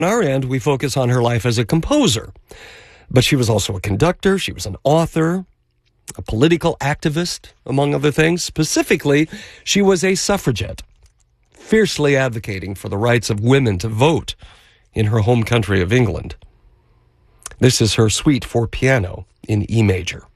our end, we focus on her life as a composer. But she was also a conductor, she was an author, a political activist, among other things. Specifically, she was a suffragette, fiercely advocating for the rights of women to vote in her home country of England. This is her suite for piano in E major.